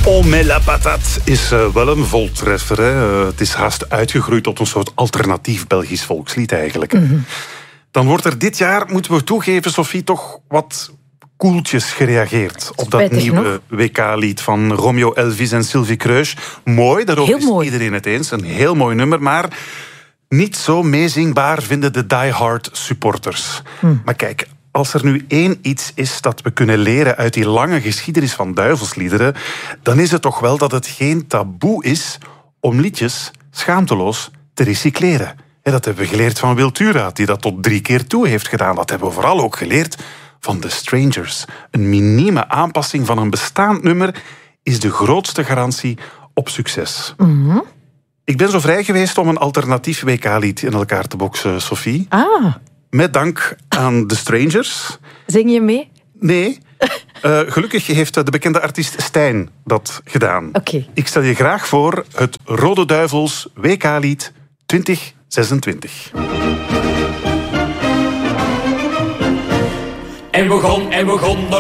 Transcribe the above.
Oh, mais la patate is wel een voltreffer. Hè. Het is haast uitgegroeid tot een soort alternatief Belgisch volkslied eigenlijk. Mm-hmm. Dan wordt er dit jaar, moeten we toegeven, Sophie, toch wat koeltjes gereageerd op dat nieuwe WK-lied van Romeo Elvis en Sylvie Kreusch. Mooi, daarover is iedereen het eens. Een heel mooi nummer, maar niet zo meezingbaar vinden de die-hard supporters. Maar kijk, als er nu één iets is dat we kunnen leren uit die lange geschiedenis van duivelsliederen, dan is het toch wel dat het geen taboe is om liedjes schaamteloos te recycleren. Dat hebben we geleerd van Wiltura, die dat tot 3 keer toe heeft gedaan. Dat hebben we vooral ook geleerd van The Strangers. Een minieme aanpassing van een bestaand nummer is de grootste garantie op succes. Mm-hmm. Ik ben zo vrij geweest om een alternatief WK-lied in elkaar te boksen, Sophie. Ah. Met dank aan The Strangers. Zing je mee? Nee. Gelukkig heeft de bekende artiest Stijn dat gedaan. Okay. Ik stel je graag voor het Rode Duivels WK-lied 2026. En we gaan